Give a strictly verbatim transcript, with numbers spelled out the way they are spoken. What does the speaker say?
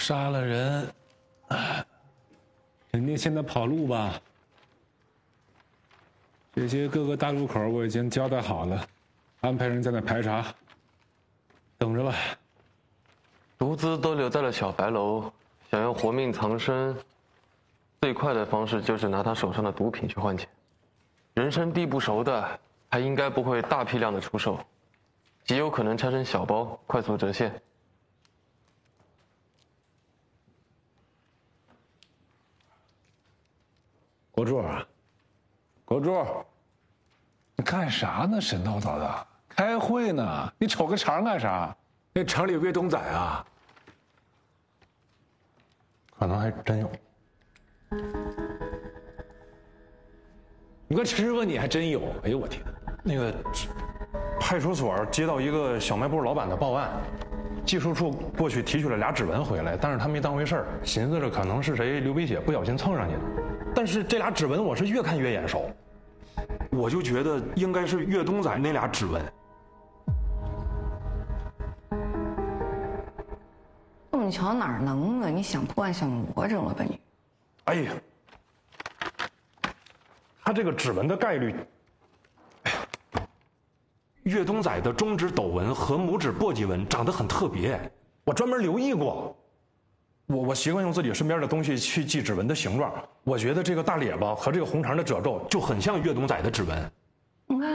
杀了人，肯定现在跑路吧？这些各个大路口我已经交代好了，安排人在那排查，等着吧。 毒资都留在了小白楼，想要活命藏身，最快的方式就是拿他手上的毒品去换钱。人生地不熟的，他应该不会大批量的出售，极有可能拆成小包，快速折现。 国柱啊，国柱，你干啥呢？神叨叨的，开会呢。你瞅个肠干啥？那城里有越冬仔啊， 可能还真有。 你快吃吧，你还真有。哎呦我天！ 那个派出所接到一个小卖部老板的报案，技术处过去提取了俩指纹回来，但是他没当回事儿，寻思着可能是谁流鼻血不小心蹭上去的。但是这俩指纹我是越看越眼熟，我就觉得应该是越冬仔那俩指纹。 宋你瞧哪儿能啊？你想破案想魔怔了吧你？ 哎呀，他这个指纹的概率，哎呀，越冬仔的中指斗纹和拇指簸箕纹长得很特别，我专门留意过。我我习惯用自己身边的东西去记指纹的形状，我觉得这个大咧巴和这个红肠的褶皱就很像越冬仔的指纹。 你看。